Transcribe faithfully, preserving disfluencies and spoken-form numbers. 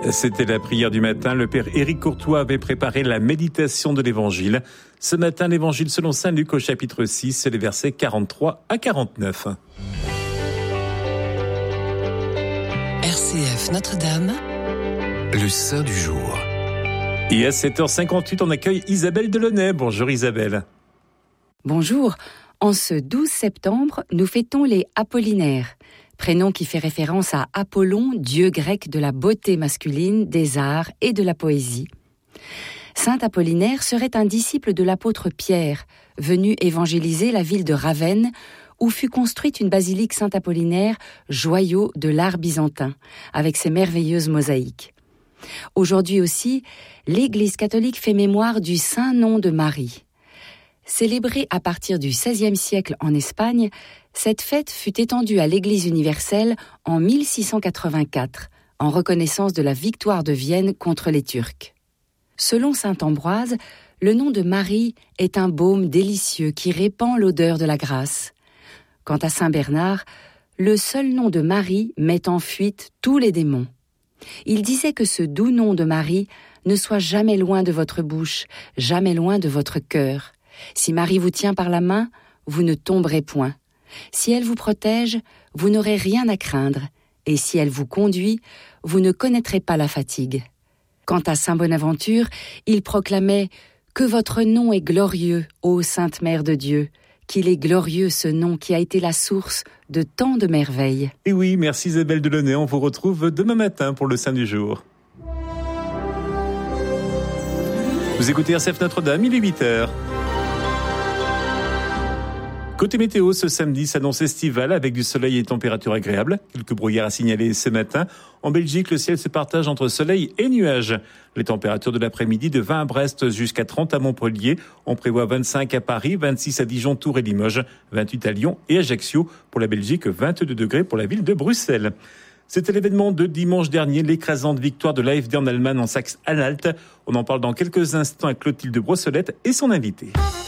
C'était la prière du matin. Le père Éric Courtois avait préparé la méditation de l'Évangile. Ce matin, l'Évangile selon saint Luc au chapitre six, les versets quarante-trois à quarante-neuf. R C F Notre-Dame, le saint du jour. Et à sept heures cinquante-huit, on accueille Isabelle Delaunay. Bonjour Isabelle. Bonjour. En ce douze septembre, nous fêtons les Apollinaires, prénom qui fait référence à Apollon, dieu grec de la beauté masculine, des arts et de la poésie. Saint Apollinaire serait un disciple de l'apôtre Pierre, venu évangéliser la ville de Ravenne, où fut construite une basilique Saint-Apollinaire, joyau de l'art byzantin, avec ses merveilleuses mosaïques. Aujourd'hui aussi, l'Église catholique fait mémoire du saint nom de Marie. Célébrée à partir du seizième siècle en Espagne, cette fête fut étendue à l'Église universelle en mille six cent quatre-vingt-quatre, en reconnaissance de la victoire de Vienne contre les Turcs. Selon saint Ambroise, le nom de Marie est un baume délicieux qui répand l'odeur de la grâce. Quant à saint Bernard, le seul nom de Marie met en fuite tous les démons. Il disait que ce doux nom de Marie ne soit jamais loin de votre bouche, jamais loin de votre cœur. Si Marie vous tient par la main, vous ne tomberez point. Si elle vous protège, vous n'aurez rien à craindre. Et si elle vous conduit, vous ne connaîtrez pas la fatigue. Quant à saint Bonaventure, il proclamait « Que votre nom est glorieux, ô Sainte Mère de Dieu !» Qu'il est glorieux ce nom qui a été la source de tant de merveilles. Et oui, merci Isabelle Delaunay. On vous retrouve demain matin pour le Saint du jour. Vous écoutez R C F Notre-Dame, il est huit heures. Côté météo, ce samedi s'annonce estival avec du soleil et températures agréables. Quelques brouillards à signaler ce matin. En Belgique, le ciel se partage entre soleil et nuages. Les températures de l'après-midi de vingt à Brest jusqu'à trente à Montpellier. On prévoit vingt-cinq à Paris, vingt-six à Dijon, Tours et Limoges, vingt-huit à Lyon et Ajaccio. Pour la Belgique, vingt-deux degrés pour la ville de Bruxelles. C'était l'événement de dimanche dernier, l'écrasante victoire de l'A F D en Allemagne en Saxe-Anhalt. On en parle dans quelques instants avec Clotilde Brossolette et son invité.